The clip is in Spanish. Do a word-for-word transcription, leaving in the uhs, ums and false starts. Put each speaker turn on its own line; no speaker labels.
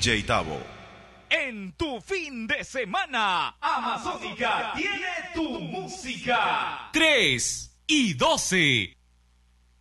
J Tavo.
En tu fin de semana, Amazónica tiene tu música. tres y doce.